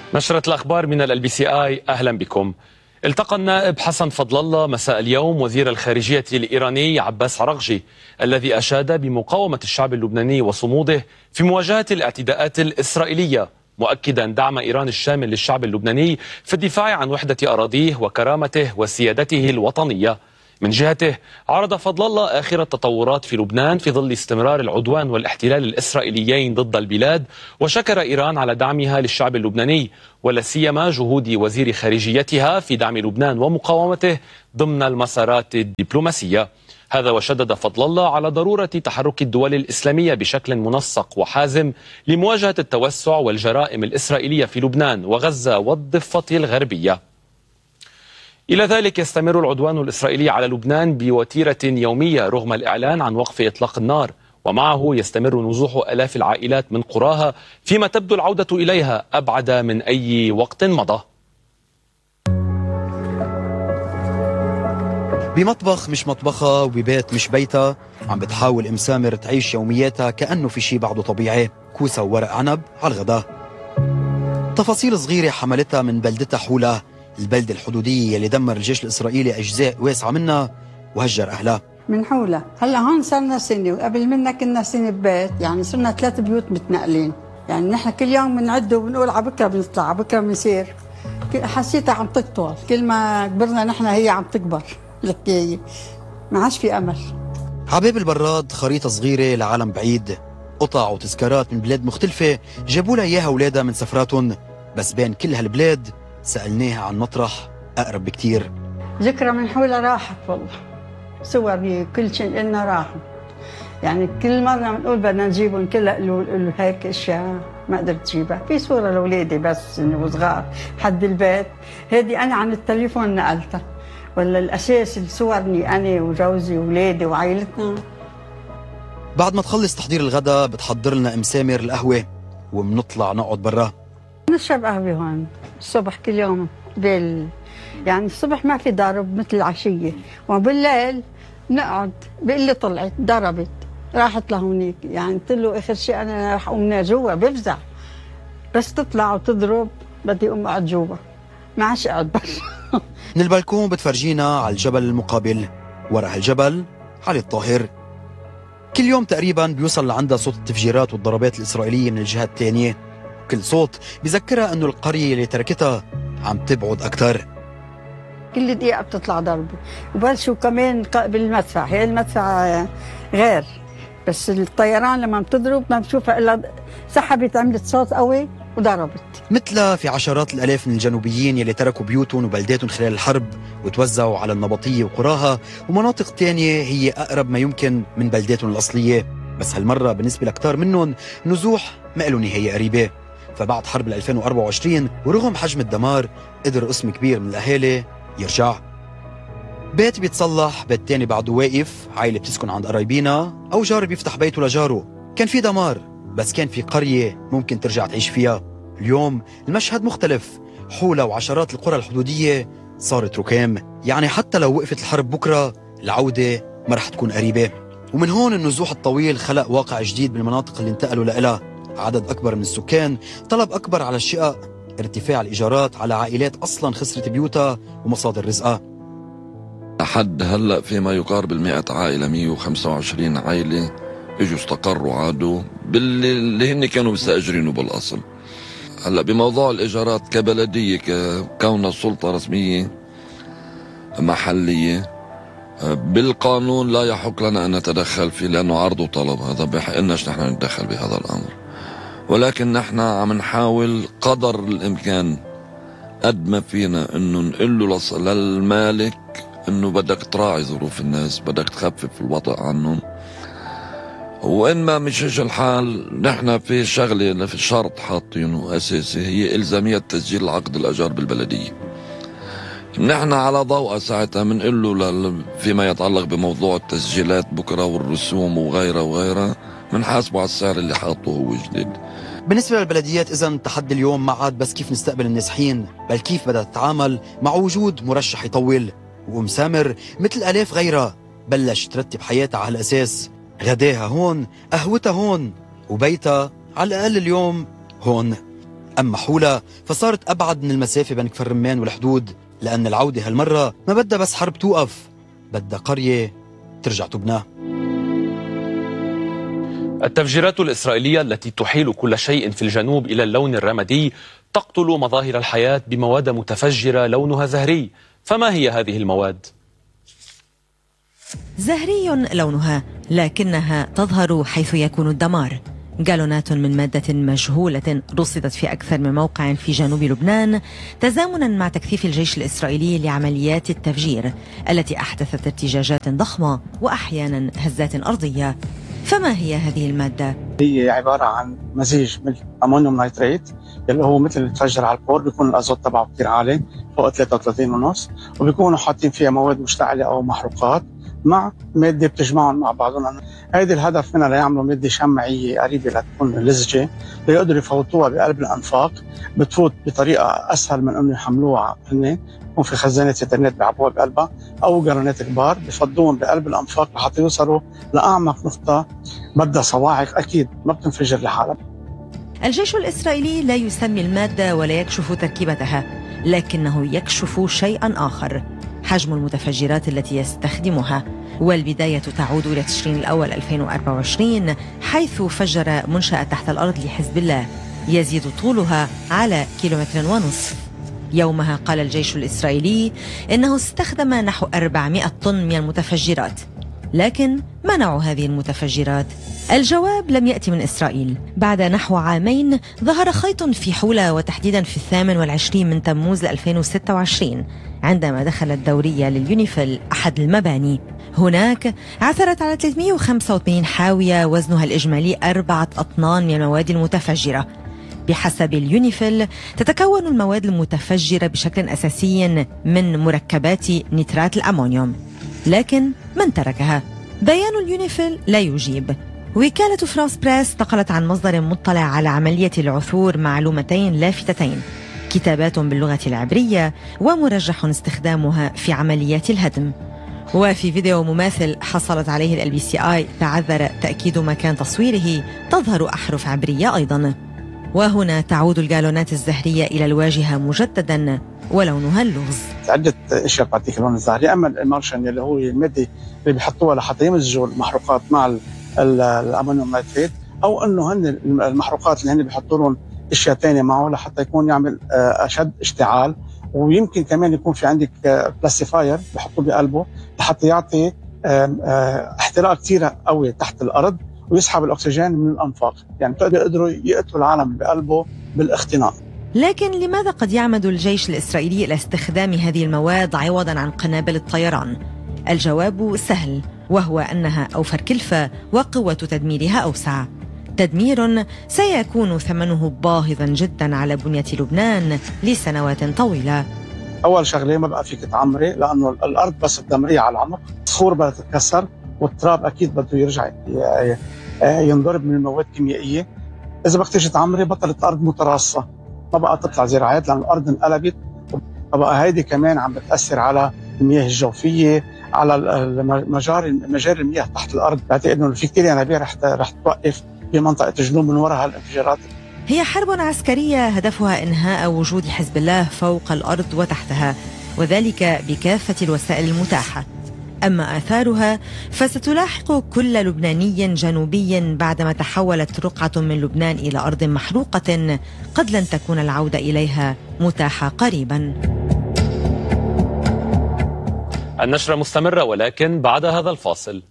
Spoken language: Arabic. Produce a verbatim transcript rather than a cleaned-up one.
نشرة الأخبار من ال بي سي آي، أهلا بكم. التقى النائب حسن فضل الله مساء اليوم وزير الخارجية الإيراني عباس عرغجي، الذي أشاد بمقاومة الشعب اللبناني وصموده في مواجهة الاعتداءات الإسرائيلية، مؤكدا دعم إيران الشامل للشعب اللبناني في الدفاع عن وحدة أراضيه وكرامته وسيادته الوطنية. من جهته عرض فضل الله آخر التطورات في لبنان في ظل استمرار العدوان والاحتلال الإسرائيليين ضد البلاد، وشكر إيران على دعمها للشعب اللبناني ولا سيما جهود وزير خارجيتها في دعم لبنان ومقاومته ضمن المسارات الدبلوماسية. هذا وشدد فضل الله على ضرورة تحرك الدول الإسلامية بشكل منسق وحازم لمواجهة التوسع والجرائم الإسرائيلية في لبنان وغزة والضفة الغربية. إلى ذلك يستمر العدوان الإسرائيلي على لبنان بوتيرة يومية رغم الإعلان عن وقف إطلاق النار، ومعه يستمر نزوح آلاف العائلات من قراها فيما تبدو العودة إليها أبعد من أي وقت مضى. بمطبخ مش مطبخها وببيت مش بيتها عم بتحاول ام سامر تعيش يومياتها كأنه في شي بعده طبيعي، كوسة وورق عنب على الغداء. تفاصيل صغيرة حملتها من بلدتها حولة، البلدة الحدودية اللي دمر الجيش الإسرائيلي أجزاء واسعة منها وهجر أهلها. من حولها هلا هون صرنا سنة، وقبل منا كنا سنة ببيت، يعني صرنا ثلاث بيوت متنقلين، يعني نحن كل يوم بنعد وبنقول على بكره بنطلع على بكره بنصير. حسيتها عم تطول، كل ما كبرنا نحن هي عم تكبر، لك اياها ما عادش في امل. عباب البراد خريطة صغيرة لعالم بعيد، قطع وتذكارات من بلاد مختلفة جابوا لها اياها اولادها من سفراتهم، بس بين كل هالبلاد سألناها عن مطرح أقرب بكتير. ذكرى من حولها راحت والله، صور كل شيء قلنا راحوا، يعني كل مرة بنقول بدنا نجيبهم كلها قالوا له هيك أشياء ما قدرت تجيبها. في صورة لأولادي بس إنه صغار حد البيت، هذه أنا عن التليفون نقلتها، ولا الأساس الصورني أنا وجوزي وولادي وعائلتنا. بعد ما تخلص تحضير الغداء بتحضر لنا ام سامر القهوة وبنطلع نقعد برا. نشرب قهوة هون الصبح كل يوم بال يعني الصبح ما في ضرب مثل العشية، وبالليل نقعد بيقول لي طلعت ضربت راحت لهونيك، يعني قلت له آخر شيء أنا رح أقوم من جوا بفزع، بس تطلع وتضرب بدي أقوم أقعد جوا ما عادش أقعد برا. من البلكون بتفرجينا على الجبل المقابل، ورا هالجبل علي الطاهر. كل يوم تقريبا بيوصل لعندها صوت التفجيرات والضربات الإسرائيلية من الجهة الثانية، كل صوت بذكرها انه القرية اللي تركتها عم تبعد أكثر. كل دقيقة بتطلع ضربة، وبلشوا كمان بالمدفع، هي المدفع غير، بس الطيران لما بتضرب ما بشوفها إلا سحبت عملت صوت قوي وضربت. مثلها في عشرات الآلاف من الجنوبيين يلي تركوا بيوتهم وبلداتهم خلال الحرب وتوزعوا على النبطية وقراها ومناطق تانية هي أقرب ما يمكن من بلداتهم الأصلية، بس هالمرة بالنسبة لكتار منهم نزوح ما له نهاية قريبة. فبعد حرب ألفين وأربعة وعشرين ورغم حجم الدمار قدر قسم كبير من الأهالي يرجع. بيت بيتصلح، بيت تاني بعده واقف، عائلة بتسكن عند قرايبينا أو جار بيفتح بيته لجاره. كان في دمار بس كان في قرية ممكن ترجع تعيش فيها. اليوم المشهد مختلف، حولها وعشرات القرى الحدودية صارت ركام، يعني حتى لو وقفت الحرب بكرة العودة ما رح تكون قريبة. ومن هون النزوح الطويل خلق واقع جديد بالمناطق اللي انتقلوا لها، عدد أكبر من السكان، طلب أكبر على الشقق، ارتفاع الإيجارات على عائلات أصلا خسرت بيوتها ومصادر رزقها. لحد هلأ في ما يقارب المئة عائلة، مئة وخمسة وعشرين عائلة اجوا استقروا عادوا باللي اللي هن كانوا مستأجرينه بالأصل. هلأ بموضوع الإيجارات كبلدية كونها سلطة رسمية محلية بالقانون لا يحق لنا أن نتدخل فيه لأنه عرض وطلب، هذا بحقناش نحن نتدخل بهذا الأمر، ولكن نحن عم نحاول قدر الإمكان قد ما فينا إنه نقول له للمالك إنه بدك تراعي ظروف الناس، بدك تخفف الوطأ عنهم، وإن ما مشيش الحال نحن في شغلة في شرط حاطينه أساسي هي إلزامية تسجيل العقد الأجار بالبلدية. نحن على ضوء ساعتها بنقول له فيما يتعلق بموضوع التسجيلات بكرة والرسوم وغيرها وغيرها بنحاسبه على السعر اللي حاطه هو جديد. بالنسبة للبلديات إذا التحدي اليوم ما عاد بس كيف نستقبل النازحين، بل كيف بدها تتعامل مع وجود مرشح يطول. وأم سامر مثل آلاف غيرها بلش ترتب حياتها على الأساس، غداها هون، قهوتها هون، وبيتها على الأقل اليوم هون. أما حولها فصارت أبعد من المسافة بين كفر رمان والحدود، لأن العودة هالمرة ما بدها بس حرب توقف، بدها قرية ترجع تبنى. التفجيرات الإسرائيلية التي تحيل كل شيء في الجنوب إلى اللون الرمادي تقتل مظاهر الحياة بمواد متفجرة لونها زهري. فما هي هذه المواد؟ زهري لونها، لكنها تظهر حيث يكون الدمار. جالونات من مادة مجهولة رصدت في أكثر من موقع في جنوب لبنان، تزامنا مع تكثيف الجيش الإسرائيلي لعمليات التفجير التي أحدثت ارتجاجات ضخمة وأحيانا هزات أرضية. فما هي هذه المادة؟ هي عبارة عن مزيج من أمونيوم نيتريت اللي هو مثل اللي بتفجر على البور، بيكون الأزوت تبعه كتير عالي فوق ثلاثة وثلاثين ونص، وبيكونوا حاطين فيها مواد مشتعلة أو محروقات مع مادة بتجمعهم مع بعضهم. هيدي الهدف منها ليعملوا مادة شمعية قريبة لتكون لزجة ليقدروا يفوتوها بقلب الأنفاق، بتفوت بطريقة أسهل من أنه يحملوها هن، يكون في خزانات إنترنت بيعبوها بقلبها أو جالونات كبار بفضوهم بقلب الأنفاق لحتى يوصلوا لأعمق نقطة بدها صواعق أكيد ما بتنفجر لحالها. الجيش الإسرائيلي لا يسمي المادة ولا يكشف تركيبتها، لكنه يكشف شيئا آخر: حجم المتفجرات التي يستخدمها. والبداية تعود إلى تشرين الأول ألفين وأربعة وعشرين، حيث فجر منشأة تحت الأرض لحزب الله يزيد طولها على كيلومتر ونصف. يومها قال الجيش الإسرائيلي إنه استخدم نحو أربعمائة طن من المتفجرات. لكن ما نوع هذه المتفجرات؟ الجواب لم يأتي من إسرائيل. بعد نحو عامين ظهر خيط في حولة، وتحديدا في الثامن والعشرين من تموز ألفين وستة وعشرين، عندما دخلت دورية لليونيفيل أحد المباني. هناك عثرت على ثلاثمائة وخمسة وثمانين حاوية وزنها الإجمالي أربعة أطنان من المواد المتفجرة. بحسب اليونيفيل تتكون المواد المتفجرة بشكل أساسي من مركبات نترات الأمونيوم. لكن من تركها؟ بيان اليونيفيل لا يجيب. وكالة فرانس بريس نقلت عن مصدر مطلع على عملية العثور معلومتين لافتتين: كتابات باللغة العبرية، ومرجح استخدامها في عمليات الهدم. وفي فيديو مماثل حصلت عليه ال بي سي آي تعذر تأكيد مكان تصويره تظهر أحرف عبرية أيضا. وهنا تعود الجالونات الزهرية إلى الواجهة مجددا ولونها اللغز. عدة اشياء بتعطيك اللون الزهري، اما المارشن اللي هو الماده اللي بيحطوها لحتى يمزجوا المحروقات مع الامونيوم نيتريت، او انه هن المحروقات اللي هن بيحطوا لهم اشياء ثانيه معه لحتى يكون يعمل اشد اشتعال. ويمكن كمان يكون في عندك بلاستيفاير بحطوه بقلبه لحتى يعطي احتراق كثير قوي تحت الارض ويسحب الاكسجين من الانفاق، يعني بيقدروا يقتلوا العالم بقلبه بالاختناق. لكن لماذا قد يعمد الجيش الإسرائيلي إلى استخدام هذه المواد عوضا عن قنابل الطيران؟ الجواب سهل، وهو أنها أوفر كلفة وقوة تدميرها أوسع. تدمير سيكون ثمنه باهظا جدا على بنية لبنان لسنوات طويلة. أول شغلة ما بقى فيك تعمري، لأنه الأرض بس تدمريها على العمق، الصخور بدها تتكسر، والتراب أكيد بده يرجع ينضرب من المواد الكيميائية. إذا بدك تيجي تعمري بطلت الأرض متراصة، ما بقى تطلع زراعات لأن الأرض انقلبت. فبقى هيدي كمان عم بتأثر على المياه الجوفية، على مجاري مجاري المياه تحت الأرض. بعتقد إنه في كثير ينابيع رح رح توقف بمنطقة جنوب من وراء هالانفجارات. هي حرب عسكرية هدفها إنهاء وجود حزب الله فوق الأرض وتحتها، وذلك بكافة الوسائل المتاحة. أما آثارها فستلاحق كل لبناني جنوبي بعدما تحولت رقعة من لبنان إلى أرض محروقة قد لن تكون العودة إليها متاحة قريبا. النشرة مستمرة، ولكن بعد هذا الفاصل.